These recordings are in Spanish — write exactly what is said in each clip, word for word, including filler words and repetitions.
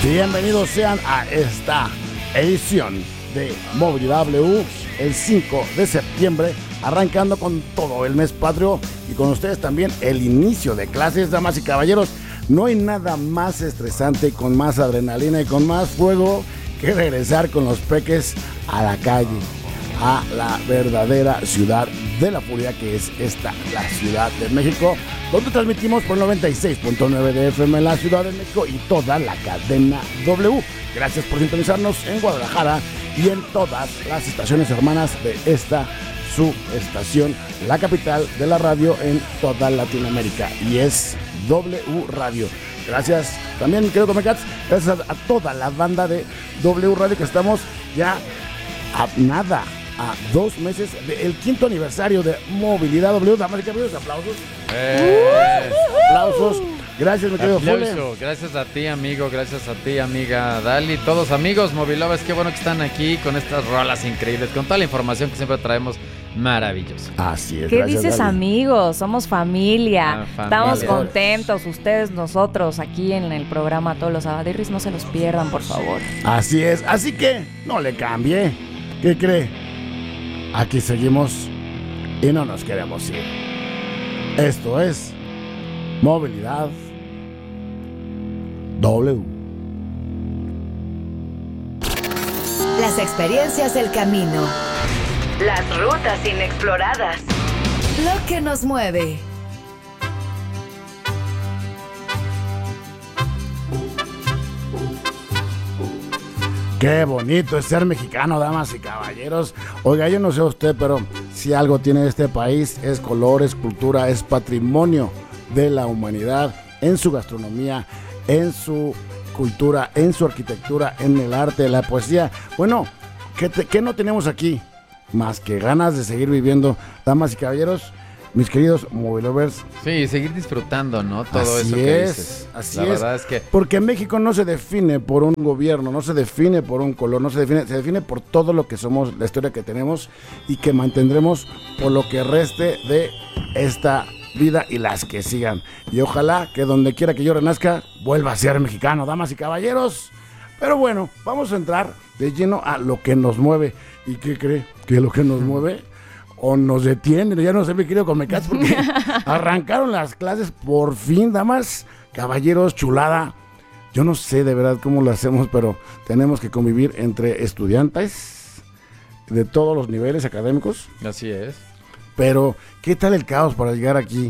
Bienvenidos sean a esta edición de Movilidad W el cinco de septiembre, arrancando con todo el mes patrio y con ustedes también el inicio de clases, damas y caballeros. No hay nada más estresante, con más adrenalina y con más fuego que regresar con los peques a la calle, a la verdadera ciudad de la furia que es esta, la Ciudad de México, donde transmitimos por noventa y seis punto nueve de F M en la Ciudad de México y toda la cadena W. Gracias por sintonizarnos en Guadalajara y en todas las estaciones hermanas de esta su estación, la capital de la radio en toda Latinoamérica, y es W Radio. Gracias también, mi querido Comecats, gracias a, a toda la banda de W Radio, que estamos ya a nada, a dos meses del quinto aniversario de Movilidad W. Damas y caballeros, aplausos. Eh. Aplausos. Gracias, mi querido Fole. Gracias a ti, amigo. Gracias a ti, amiga Dali. Todos amigos Movilovers, qué bueno que están aquí con estas rolas increíbles, con toda la información que siempre traemos maravillosa. Así es. ¿Qué gracias, dices, Dali. amigos? Somos familia. Ah, familia. Estamos contentos, ustedes, nosotros, aquí en el programa todos los sabadirris. No se los pierdan, por favor. Así es. Así que no le cambie. ¿Qué cree? Aquí seguimos y no nos queremos ir. Esto es Movilidad W. Las experiencias del camino. Las rutas inexploradas. Lo que nos mueve. Qué bonito es ser mexicano, damas y caballeros. Oiga, yo no sé usted, pero si algo tiene este país es color, es cultura, es patrimonio de la humanidad, en su gastronomía, en su cultura, en su arquitectura, en el arte, la poesía. Bueno, ¿qué, te, qué no tenemos aquí? Más que ganas de seguir viviendo, damas y caballeros, mis queridos Movilovers. Sí, seguir disfrutando, ¿no? Todo así eso que es, dices. así La es. verdad es que Porque México no se define por un gobierno, no se define por un color, no se define, se define por todo lo que somos, la historia que tenemos y que mantendremos por lo que reste de esta vida y las que sigan. Y ojalá que donde quiera que yo renazca, vuelva a ser mexicano, damas y caballeros. Pero bueno, vamos a entrar de lleno a lo que nos mueve. ¿Y qué cree? Que lo que nos mueve o nos detiene, ya no sé, mi querido Comecats, porque arrancaron las clases por fin, damas, caballeros, chulada. Yo no sé de verdad cómo lo hacemos, pero tenemos que convivir entre estudiantes de todos los niveles académicos. así es. Pero, ¿qué tal el caos para llegar aquí?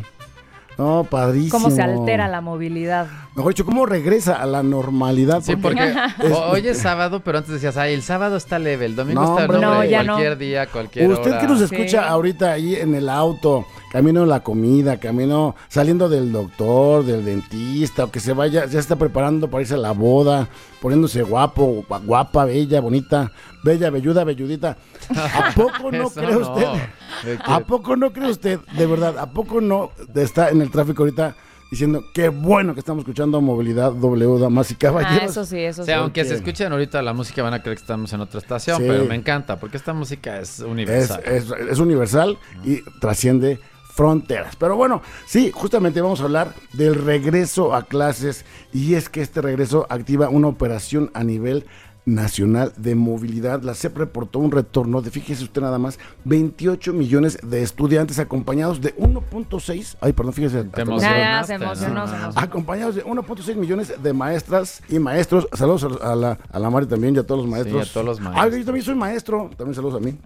No, padrísimo. ¿Cómo se altera la movilidad? Mejor dicho, ¿cómo regresa a la normalidad? Sí, porque hoy es sábado, pero antes decías, ay, el sábado está leve, el domingo No, está hombre. no, No, ya cualquier no. día, cualquier Usted hora. que nos escucha Sí. ahorita ahí en el auto, camino a la comida, camino saliendo del doctor, del dentista, o que se vaya, ya se está preparando para irse a la boda, poniéndose guapo, guapa, bella, bonita, bella, velluda, velludita. ¿A poco no Eso cree no. usted? ¿De qué? ¿A poco no cree usted, de verdad, a poco no está en el tráfico ahorita diciendo qué bueno que estamos escuchando Movilidad W, damas y caballeros? Ah, eso sí, eso O sí. sea, aunque Porque- se escuchen ahorita la música van a creer que estamos en otra estación, Sí. pero me encanta, porque esta música es Es, universal. es, es universal y trasciende fronteras. Pero bueno, sí, justamente vamos a hablar del regreso a clases, y es que este regreso activa una operación a nivel nacional de movilidad. La C E P reportó un retorno de, fíjese usted nada más, veintiocho millones de estudiantes acompañados de uno punto seis, ay, perdón, fíjese. Te hasta- emocionaste, Ya, ya, se ¿no? emocionó, se emocionó. acompañados de uno punto seis millones de maestras y maestros. Saludos a la, a la Mari también y a todos los maestros. Sí, a todos los maestros. Ah, yo también soy maestro. También saludos a mí.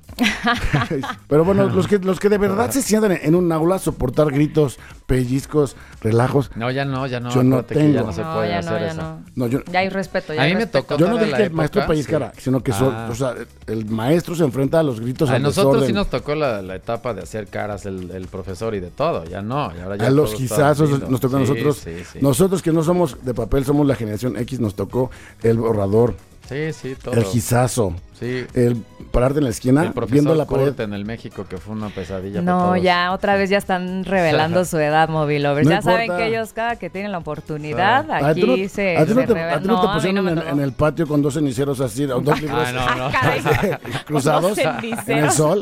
Pero bueno, los que, los que de verdad se sientan en, en un aula a soportar gritos, pellizcos, relajos. No, ya no, ya no. Yo no acuérdate que ya tengo. no se No, puede ya hacer no, ya eso. no. No, yo, Ya hay respeto, ya A hay mí me respeto. tocó yo no toda dije la que el maestro época, pellizcara, sí. sino que son, Ah. o sea, el maestro se enfrenta a los gritos, A al nosotros desorden, sí nos tocó la, la etapa de hacer caras el, el profesor y de todo, ya no. Y ahora ya a los todo está quizazos lindo. nos tocó a Sí, nosotros. sí, sí. Nosotros que no somos de papel, somos la generación X, nos tocó el borrador. Sí, sí, todo. El gizazo. Sí. El pararte en la esquina, el profesor viendo la Kurt pared. en el México, que fue una pesadilla No, para todos. ya otra vez ya están revelando su edad, Movilovers. No ya importa. saben que ellos cada que tienen la oportunidad, Ah, ¿A ti aquí no, se, a ti no se te, revelan. a ti no te a mí pusieron no me en, tocó. en el patio con dos ceniceros así, dos libros Ah, no, no. Ah, caray. cruzados Dos en el ceniceros. sol?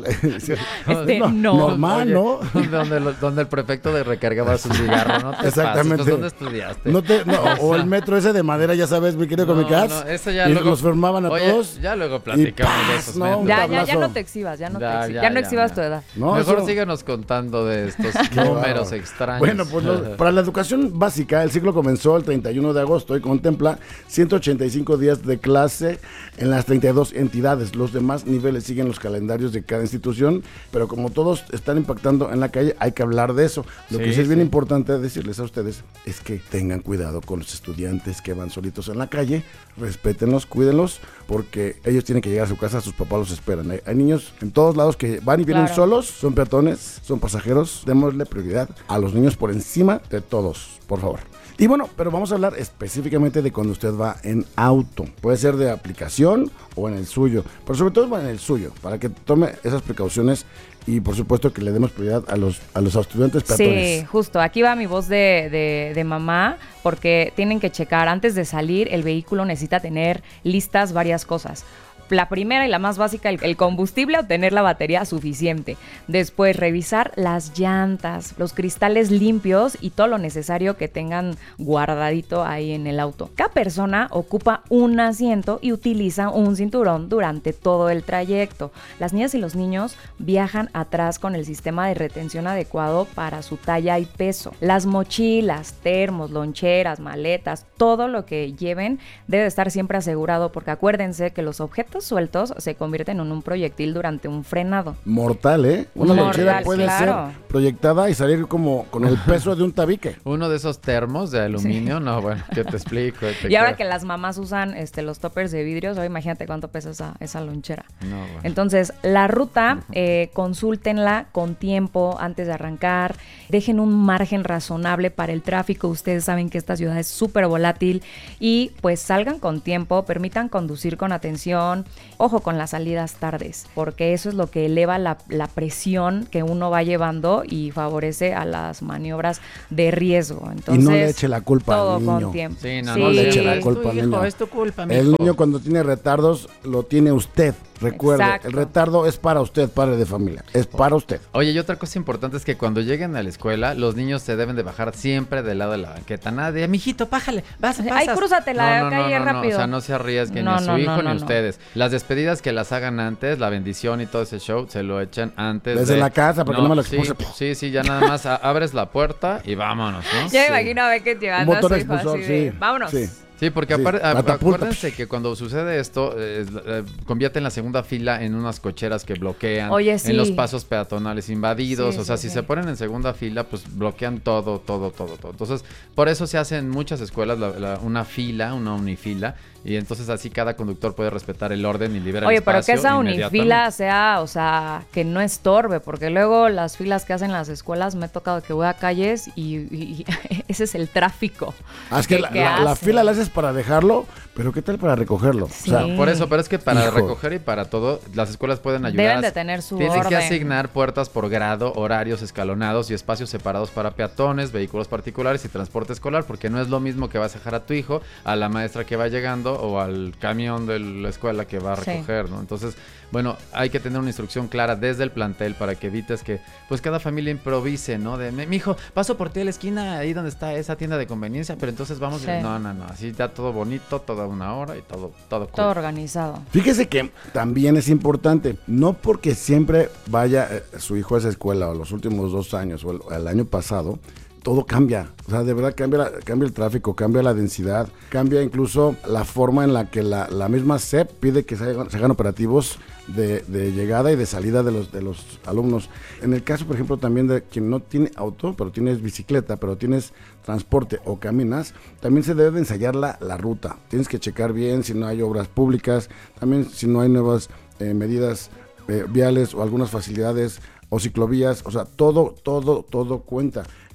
Este, no. Normal, ¿no? Oye, donde, lo- donde el prefecto de recargaba su cigarro, ¿no? Te Exactamente. pases, pues, ¿dónde estudiaste? No te, no, o el metro ese de madera, ya sabes, mi querido No, Comicats. no, ese ya y luego- los formaban a Oye, todos. ya luego y platicamos de ¡paz! esos No, metros. un Ya, ya, ya tablazo. no te exhibas, ya no Ya, te exhibas. ya, Ya, no ya, exhibas ya. tu edad. No, Mejor eso- síguenos contando de estos Qué números bárbaro. extraños. Bueno, pues lo- para la educación básica, el ciclo comenzó el treinta y uno de agosto y contempla ciento ochenta y cinco días de clase en las treinta y dos entidades. Los demás niveles siguen los calendarios de cada institución, pero como todos están impactando en la calle, hay que hablar de eso. Lo Sí, que sí es bien sí. importante decirles a ustedes es que tengan cuidado con los estudiantes que van solitos en la calle, respétenlos, cuídenlos, porque ellos tienen que llegar a su casa, sus papás los esperan. Hay, hay niños en todos lados que van y vienen Claro. solos, son peatones, son pasajeros. Démosle prioridad a los niños por encima de todos, por favor. Y bueno, pero vamos a hablar específicamente de cuando usted va en auto. Puede ser de aplicación o en el suyo, pero sobre todo va en el suyo, para que tome esas precauciones y por supuesto que le demos prioridad a los, a los estudiantes peatones. Sí, justo. Aquí va mi voz de, de, de mamá, porque tienen que checar, antes de salir, el vehículo necesita tener listas varias cosas. La primera y la más básica, el, el combustible o tener la batería suficiente. Después, revisar las llantas, los cristales limpios y todo lo necesario que tengan guardadito ahí en el auto. Cada persona ocupa un asiento y utiliza un cinturón durante todo el trayecto. Las niñas y los niños viajan atrás con el sistema de retención adecuado para su talla y peso. Las mochilas, termos, loncheras, maletas, todo lo que lleven debe estar siempre asegurado, porque acuérdense que los objetos sueltos se convierten en un proyectil durante un frenado. Mortal, ¿eh? Una Mortal, lonchera puede claro. ser proyectada y salir como con el peso de un tabique. Uno de esos termos de aluminio, no, bueno, ¿qué te explico? Te Y ahora queda- que las mamás usan este, los toppers de vidrios, ahora imagínate cuánto pesa esa, esa lonchera. No, bueno. Entonces, la ruta, eh, consúltenla con tiempo antes de arrancar. Dejen un margen razonable para el tráfico. Ustedes saben que esta ciudad es súper volátil. Y pues salgan con tiempo, permitan conducir con atención. Ojo con las salidas tardes, porque eso es lo que eleva la, la presión que uno va llevando y favorece a las maniobras de riesgo. Entonces, Y no le eche la culpa al todo niño. con tiempo. Sí, no, Sí. No le eche la Es culpa tu al hijo, niño. es tu culpa, El mijo. niño cuando tiene retardos lo tiene usted. Recuerde, Exacto. el retardo es para usted, padre de familia. Es para usted. Oye, y otra cosa importante es que cuando lleguen a la escuela, los niños se deben de bajar siempre del lado de la banqueta. Nadie, mijito, pájale, vas, pasas. Ay, crúzate la no, no, calle no, no, no, rápido. o sea, no se arriesguen No, ni a su no, hijo no, ni no, a no. ustedes. Las despedidas que las hagan antes, la bendición y todo ese show, se lo echen antes Desde de- la casa, para que no me lo sí, expulse. sí, sí, ya nada más a- abres la puerta y vámonos, ¿no? Ya me Sí. imagino a Beckett llegando Un motor a su hijo expulsor, así de, sí. vámonos. Sí. Sí, porque Sí, aparte, a- catapulta. acuérdense que cuando sucede esto, eh, eh, convierte en la segunda fila en unas cocheras que bloquean, Oye, sí. en los pasos peatonales invadidos, Sí, o sea, sí, si sí. se ponen en segunda fila, pues bloquean todo, todo, todo, todo. Entonces, por eso se hace en muchas escuelas la- la- una fila, una unifila, y entonces así cada conductor puede respetar el orden y liberar Oye, el pero espacio que esa inmediatamente. unifila sea, o sea, que no estorbe, porque luego las filas que hacen las escuelas, me he tocado que voy a calles y, y- y ese es el tráfico. Ah, es que ¿Qué- la, qué la- la hace? fila la haces para dejarlo, pero ¿qué tal para recogerlo? Sí. O sea, Por eso, pero es que para Hijo. recoger y para todo, las escuelas pueden ayudar. Deben de tener su Tienen que orden. asignar puertas por grado, horarios escalonados y espacios separados para peatones, vehículos particulares y transporte escolar, porque no es lo mismo que vas a dejar a tu hijo, a la maestra que va llegando o al camión de la escuela que va a Sí. recoger, ¿no? Entonces, bueno, hay que tener una instrucción clara desde el plantel para que evites que, pues, cada familia improvise, ¿no? De, mi hijo, paso por ti a la esquina, ahí donde está esa tienda de conveniencia, pero entonces vamos... Sí. No, no, no, así ya todo bonito, toda una hora y todo, todo cool. Todo organizado. Fíjese que también es importante, no porque siempre vaya eh, su hijo a esa escuela o los últimos dos años o el, el año pasado, todo cambia. O sea, de verdad cambia, la- cambia el tráfico, cambia la densidad, cambia incluso la forma en la que la, la misma S E P pide que se hagan, se hagan operativos de, de llegada y de salida de los, de los alumnos. En el caso, por ejemplo, también de quien no tiene auto, pero tienes bicicleta, pero tienes transporte o caminas, también se debe de ensayar la, la ruta. Tienes que checar bien si no hay obras públicas, también si no hay nuevas eh, medidas eh, viales o algunas facilidades o ciclovías, o sea, todo, todo, todo cuenta.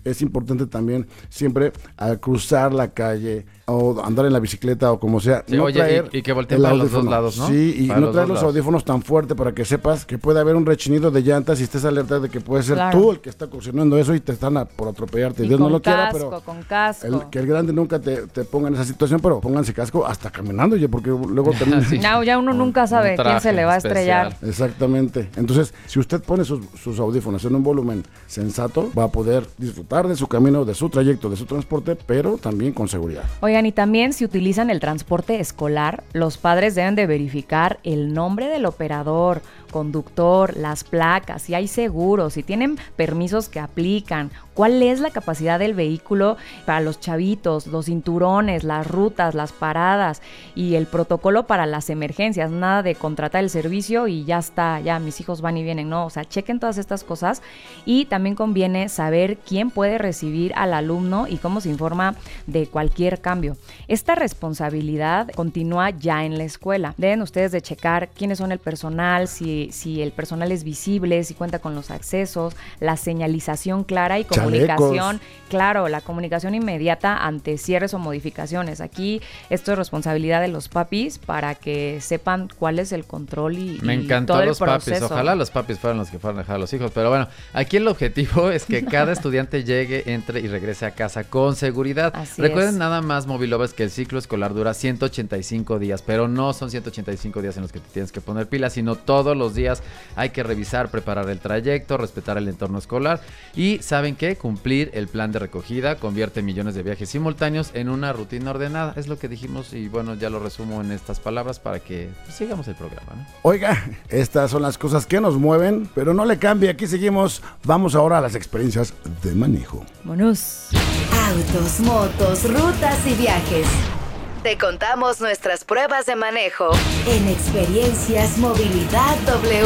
es importante también siempre al cruzar la calle o andar en la bicicleta o como sea, sí, no oye, traer y, y que volteen para los dos lados, ¿no? Sí, y para no los traer dos los lados. audífonos tan fuerte para que sepas que puede haber un rechinido de llantas y estés alerta de que puede ser Claro. tú el que está ocasionando eso y te están a, por atropellarte. Y Dios con no lo quiera, casco, pero con casco. el, que el grande nunca te, te ponga en esa situación, pero pónganse casco hasta caminando, oye, porque luego también... Sí. No, ya uno Un- nunca sabe un quién traje se le va a estrellar. especial. Exactamente. Entonces, si usted pone sus, sus audífonos en un volumen sensato, va a poder disfrutar de su camino, de su trayecto, de su transporte, pero también con seguridad. Oigan, y también si utilizan el transporte escolar, los padres deben de verificar el nombre del operador, conductor, las placas, si hay seguros, si tienen permisos que aplican, cuál es la capacidad del vehículo para los chavitos, los cinturones, las rutas, las paradas y el protocolo para las emergencias. Nada de contratar el servicio y ya está, ya mis hijos van y vienen, no, o sea, chequen todas estas cosas y también conviene saber quién puede recibir al alumno y cómo se informa de cualquier cambio. Esta responsabilidad continúa ya en la escuela. Deben ustedes de checar quiénes son el personal, si, si el personal es visible, si cuenta con los accesos, la señalización clara y comunicación, claro, la comunicación inmediata ante cierres o modificaciones. Aquí esto es responsabilidad de los papis para que sepan cuál es el control y, Me y encantó todo el los papis, proceso. ojalá los papis fueran los que fueran a dejar a los hijos, pero bueno, aquí el objetivo es que cada estudiante llegue, entre y regrese a casa con seguridad. Así Recuerden es. nada más, Movilovers, que el ciclo escolar dura ciento ochenta y cinco días, pero no son ciento ochenta y cinco días en los que te tienes que poner pilas, sino todos los días hay que revisar, preparar el trayecto, respetar el entorno escolar y, ¿saben qué? Cumplir el plan de recogida convierte millones de viajes simultáneos en una rutina ordenada. Es lo que dijimos y bueno, ya lo resumo en estas palabras para que pues, sigamos el programa, ¿no? Oiga, estas son las cosas que nos mueven, pero no le cambie, aquí seguimos. Vamos ahora a las experiencias de manejo. Vámonos. Autos, motos, rutas y viajes. Te contamos nuestras pruebas de manejo en Experiencias Movilidad W.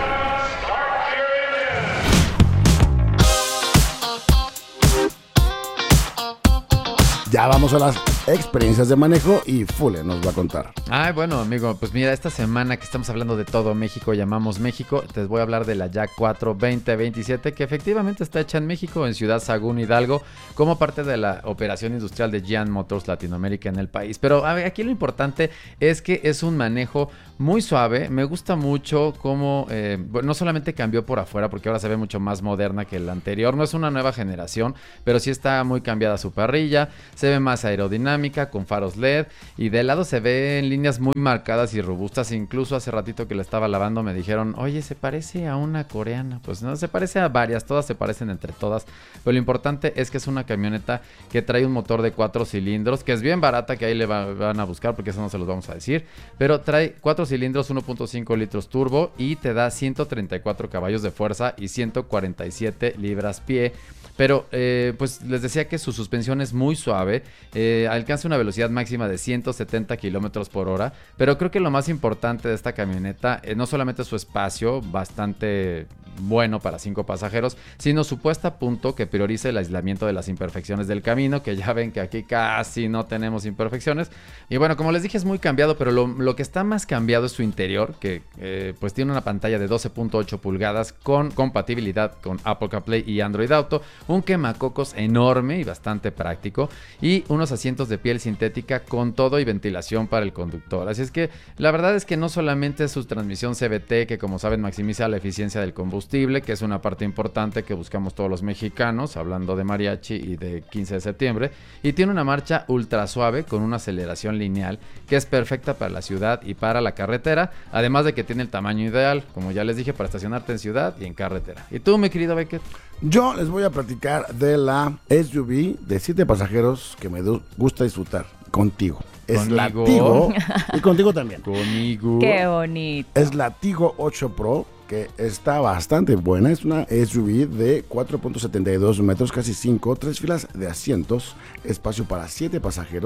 Ya vamos a las experiencias de manejo y Fule nos va a contar. Ay, bueno, amigo, pues mira, esta semana que estamos hablando de todo México, llamamos México, te voy a hablar de la Yak cuatro veinte veintisiete, que efectivamente está hecha en México, en Ciudad Sagún, Hidalgo, como parte de la operación industrial de G M Motors Latinoamérica en el país. Pero a ver, aquí lo importante es que es un manejo muy suave, me gusta mucho cómo, eh, bueno, no solamente cambió por afuera, porque ahora se ve mucho más moderna que la anterior, no es una nueva generación, pero sí está muy cambiada su parrilla, se ve más aerodinámica, con faros L E D, y de lado se ven líneas muy marcadas y robustas. Incluso hace ratito que la estaba lavando me dijeron, oye, se parece a una coreana. Pues no, se parece a varias, todas se parecen entre todas, pero lo importante es que es una camioneta que trae un motor de cuatro cilindros, que es bien barata, que ahí le va, van a buscar porque eso no se los vamos a decir, pero trae cuatro cilindros, uno punto cinco litros turbo y te da ciento treinta y cuatro caballos de fuerza y ciento cuarenta y siete libras-pie. Pero eh, pues les decía que su suspensión es muy suave, eh, alcanza una velocidad máxima de ciento setenta kilómetros por hora, pero creo que lo más importante de esta camioneta eh, no solamente su espacio, bastante bueno para cinco pasajeros, sino su puesta a punto que prioriza el aislamiento de las imperfecciones del camino, que ya ven que aquí casi no tenemos imperfecciones. Y bueno, como les dije, es muy cambiado, pero lo, lo que está más cambiado es su interior, que eh, pues tiene una pantalla de doce punto ocho pulgadas con compatibilidad con Apple CarPlay y Android Auto, un quemacocos enorme y bastante práctico, y unos asientos de piel sintética con todo y ventilación para el conductor. Así es que la verdad es que no solamente es su transmisión C V T, que como saben maximiza la eficiencia del combustible, que es una parte importante que buscamos todos los mexicanos, hablando de mariachi y de quince de septiembre, y tiene una marcha ultra suave con una aceleración lineal que es perfecta para la ciudad y para la carretera, además de que tiene el tamaño ideal, como ya les dije, para estacionarte en ciudad y en carretera. ¿Y tú, mi querido Beckett? Yo les voy a platicar de la S U V de siete pasajeros que me gusta disfrutar contigo. Es la ¿Conmigo? Tigo y contigo también. Conmigo. Qué bonito. Es la Tigo ocho Pro, que está bastante buena. Es una S U V de cuatro punto setenta y dos metros, casi cinco, tres filas de asientos, espacio para siete pasajeros,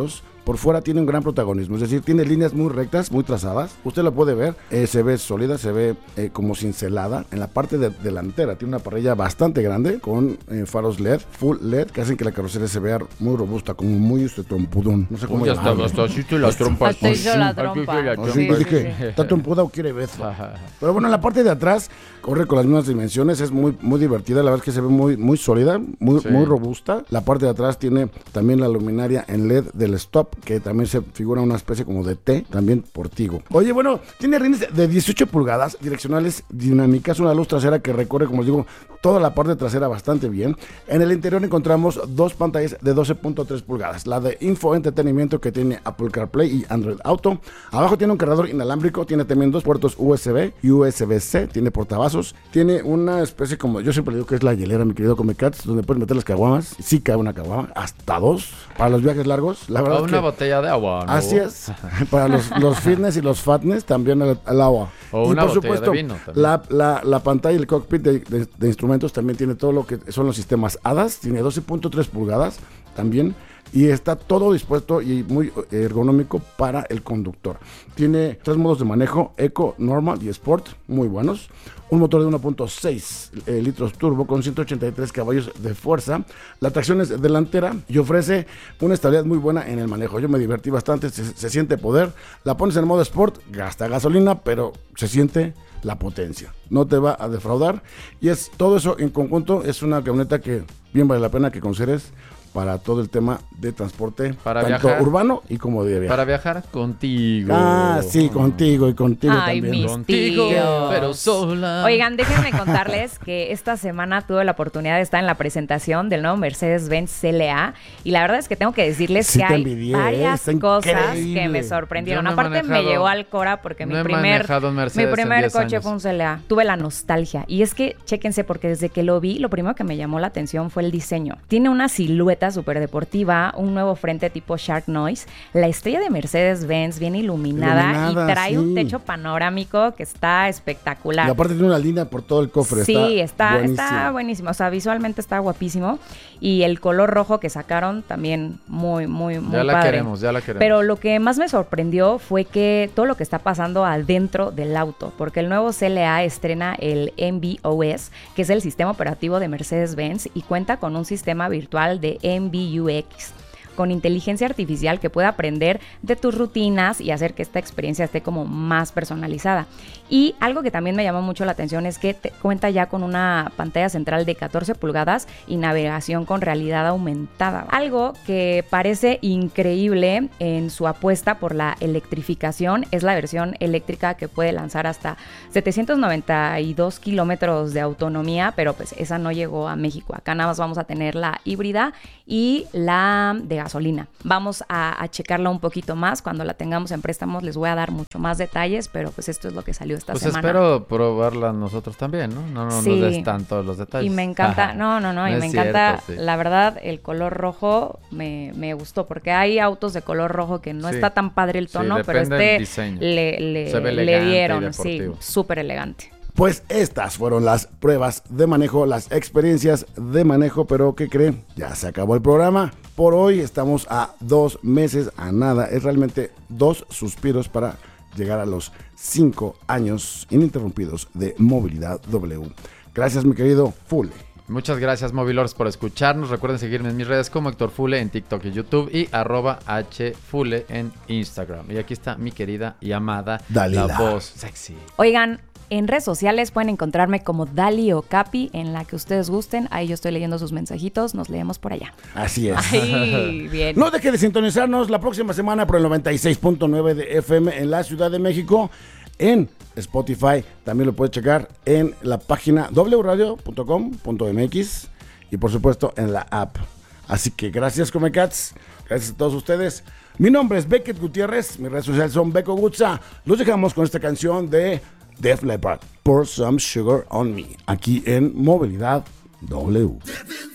por fuera tiene un gran protagonismo, es decir, tiene líneas muy rectas, muy trazadas. Usted lo puede ver, eh, se ve sólida, se ve eh, como cincelada. En la parte de, delantera tiene una parrilla bastante grande con eh, faros L E D, full L E D, que hacen que la carrocería se vea muy robusta, como muy este, trompudón. No sé cómo Uy, llamarlo. hasta, hasta así te la trompa. Hasta hizo la trompa. Así Sí, yo sí, dije, sí. ¿está trompuda o quiere beso? Pero bueno, en la parte de atrás corre con las mismas dimensiones, es muy, muy divertida, la verdad es que se ve muy, muy sólida, muy, Sí. muy robusta. La parte de atrás tiene también la luminaria en L E D del stop, que también se figura una especie como de T, también por Tigo. Oye, bueno, tiene rines de dieciocho pulgadas, direccionales dinámicas, una luz trasera que recorre, como les digo, toda la parte trasera bastante bien. En el interior encontramos dos pantallas de doce punto tres pulgadas, la de Info Entretenimiento que tiene Apple CarPlay y Android Auto. Abajo tiene un cargador inalámbrico, tiene también dos puertos U S B y U S B C, tiene portavasos, tiene una especie como, yo siempre le digo que es la hielera, mi querido Comecats, donde puedes meter las caguamas, sí cabe una caguama, hasta dos, para los viajes largos, la verdad O es una que botella de agua, ¿no? así es, para los, los fitness y los fatness también el, el agua. O y una por botella supuesto, de vino también. la, la, la pantalla y el cockpit de, de, de instrumentos también tiene todo lo que son los sistemas A D A S, tiene doce punto tres pulgadas también, y está todo dispuesto y muy ergonómico para el conductor. Tiene tres modos de manejo, Eco, Normal y Sport, muy buenos. Un motor de uno punto seis eh, litros turbo con ciento ochenta y tres caballos de fuerza. La tracción es delantera y ofrece una estabilidad muy buena en el manejo. Yo me divertí bastante, se, se siente poder. La pones en modo Sport, gasta gasolina, pero se siente la potencia. No te va a defraudar. Y es todo eso en conjunto, es una camioneta que bien vale la pena que consideres para todo el tema de transporte, Para tanto viajar. urbano y como de viaje. Para viajar contigo. Ah, sí, contigo y contigo Ay, también. mis Contigo, tíos. pero sola. Oigan, déjenme contarles que esta semana tuve la oportunidad de estar en la presentación del nuevo Mercedes-Benz C L A y la verdad es que tengo que decirles Sí que te hay envidié, varias está cosas increíble. que me sorprendieron. Yo no he Aparte me manejado- llevó al Cora porque no mi he primer, manejado un Mercedes mi en primer diez coche años. fue un C L A. Tuve la nostalgia y es que, chéquense, porque desde que lo vi, lo primero que me llamó la atención fue el diseño. Tiene una silueta súper deportiva, un nuevo frente tipo Shark Noise. La estrella de Mercedes-Benz viene iluminada, Iluminada, y trae sí. un techo panorámico que está espectacular. Y aparte tiene una línea por todo el cofre. Sí, está, buenísimo. está buenísimo. O sea, visualmente está guapísimo. Y el color rojo que sacaron también muy, muy, muy Ya la padre. queremos, ya la queremos. Pero lo que más me sorprendió fue que todo lo que está pasando adentro del auto, porque el nuevo C L A estrena el M B O S, que es el sistema operativo de Mercedes-Benz, y cuenta con un sistema virtual de M B U X, con inteligencia artificial que puede aprender de tus rutinas y hacer que esta experiencia esté como más personalizada. Y algo que también me llamó mucho la atención es que te cuenta ya con una pantalla central de catorce pulgadas y navegación con realidad aumentada. Algo que parece increíble en su apuesta por la electrificación es la versión eléctrica que puede lanzar hasta setecientos noventa y dos kilómetros de autonomía, pero pues esa no llegó a México. Acá nada más vamos a tener la híbrida y la de gasolina. Vamos a, a checarla un poquito más. Cuando la tengamos en préstamos les voy a dar mucho más detalles, pero pues esto es lo que salió esta Pues semana. espero probarla nosotros también, ¿no? No, no Sí. nos des tanto los detalles. Y me encanta, no, no, no, y es me encanta, cierto, sí. la verdad, el color rojo me, me gustó, porque hay autos de color rojo que no Sí. está tan padre el Sí, tono, pero depende del este diseño. le, le, Se ve le elegante y dieron, sí, deportivo. súper elegante. Pues estas fueron las pruebas de manejo, las experiencias de manejo, pero ¿qué creen? Ya se acabó el programa. Por hoy estamos a dos meses, a nada. Es realmente dos suspiros para llegar a los cinco años ininterrumpidos de Movilidad W. Gracias, mi querido Fule. Muchas gracias, Movilors, por escucharnos. Recuerden seguirme en mis redes como Héctor Fule en TikTok y YouTube y arroba hfule en Instagram. Y aquí está mi querida y amada Dalila. La Voz Sexy. Oigan, en redes sociales pueden encontrarme como Dali o Capi, en la que ustedes gusten. Ahí yo estoy leyendo sus mensajitos, nos leemos por allá. Así es. Ay, bien. No deje de sintonizarnos la próxima semana por el noventa y seis punto nueve de F M en la Ciudad de México, en Spotify. También lo puede checar en la página doble u radio punto com punto m x y por supuesto en la app. Así que gracias, Comecats. Gracias a todos ustedes. Mi nombre es Beckett Gutiérrez. Mis redes sociales son Beco Gutza. Los dejamos con esta canción de Def Leppard, Pour Some Sugar on Me, aquí en Movilidad W.